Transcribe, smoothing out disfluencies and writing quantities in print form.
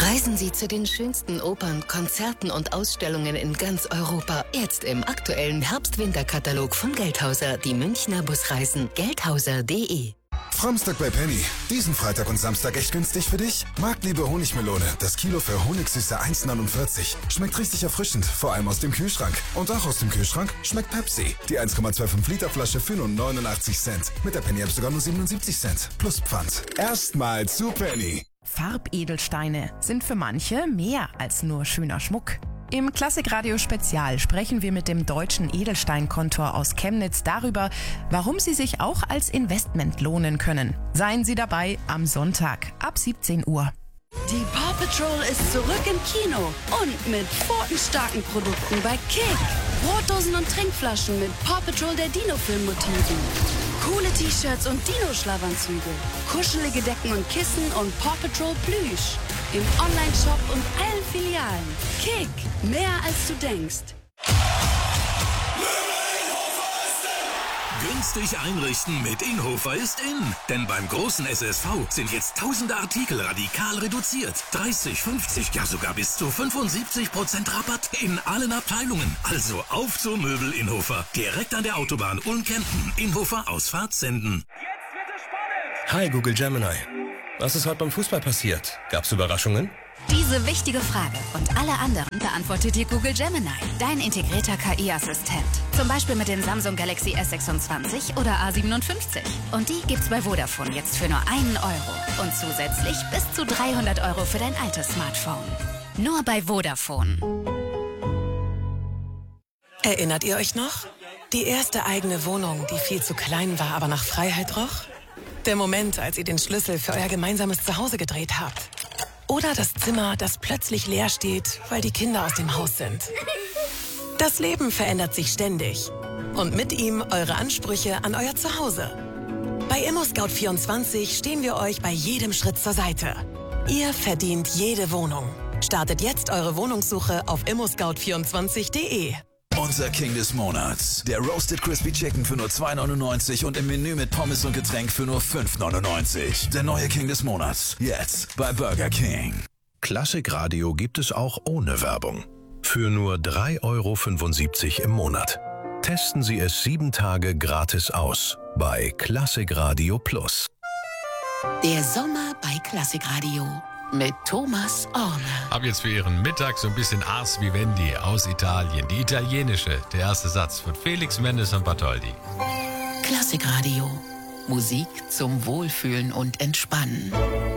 Reisen Sie zu den schönsten Opern, Konzerten und Ausstellungen in ganz Europa. Jetzt im aktuellen Herbst-Winter-Katalog von Geldhauser, die Münchner Busreisen. Geldhauser.de. Framstag bei Penny. Diesen Freitag und Samstag echt günstig für dich? Marktliebe Honigmelone. Das Kilo für Honigsüße 1,49. Schmeckt richtig erfrischend, vor allem aus dem Kühlschrank. Und auch aus dem Kühlschrank schmeckt Pepsi. Die 1,25 Liter Flasche für nur 89 Cent. Mit der Penny-App sogar nur 77 Cent. Plus Pfand. Erstmal zu Penny. Farbedelsteine sind für manche mehr als nur schöner Schmuck. Im Klassikradio Spezial sprechen wir mit dem deutschen Edelsteinkontor aus Chemnitz darüber, warum sie sich auch als Investment lohnen können. Seien Sie dabei am Sonntag ab 17 Uhr. Die Paw Patrol ist zurück im Kino und mit pfotenstarken Produkten bei Kick. Brotdosen und Trinkflaschen mit Paw Patrol der Dino-Film-Motiven. Coole T-Shirts und Dino-Schlafanzüge. Kuschelige Decken und Kissen und Paw Patrol Plüsch. Im Online-Shop und allen Filialen. Kick, mehr als du denkst. Günstig einrichten mit Inhofer ist in. Denn beim großen SSV sind jetzt tausende Artikel radikal reduziert. 30, 50, ja sogar bis zu 75% Rabatt in allen Abteilungen. Also auf zur Möbel Inhofer. Direkt an der Autobahn Ulm-Kempten. Inhofer Ausfahrt senden. Jetzt wird es spannend. Hi Google Gemini. Was ist heute beim Fußball passiert? Gab's Überraschungen? Diese wichtige Frage und alle anderen beantwortet dir Google Gemini, dein integrierter KI-Assistent. Zum Beispiel mit den Samsung Galaxy S26 oder A57. Und die gibt's bei Vodafone jetzt für nur €1. Und zusätzlich bis zu 300 € für dein altes Smartphone. Nur bei Vodafone. Erinnert ihr euch noch? Die erste eigene Wohnung, die viel zu klein war, aber nach Freiheit roch? Der Moment, als ihr den Schlüssel für euer gemeinsames Zuhause gedreht habt. Oder das Zimmer, das plötzlich leer steht, weil die Kinder aus dem Haus sind. Das Leben verändert sich ständig. Und mit ihm eure Ansprüche an euer Zuhause. Bei ImmoScout24 stehen wir euch bei jedem Schritt zur Seite. Ihr verdient jede Wohnung. Startet jetzt eure Wohnungssuche auf immoscout24.de. Unser King des Monats. Der Roasted Crispy Chicken für nur 2,99 und im Menü mit Pommes und Getränk für nur 5,99. Der neue King des Monats. Jetzt bei Burger King. Klassikradio gibt es auch ohne Werbung. Für nur 3,75 € im Monat. Testen Sie es 7 Tage gratis aus bei Klassikradio Plus. Der Sommer bei Klassikradio mit Thomas Orne. Hab jetzt für Ihren Mittag so ein bisschen Ars Vivendi aus Italien. Die italienische, der erste Satz von Felix Mendes und Bartholdy. Klassikradio. Musik zum Wohlfühlen und Entspannen.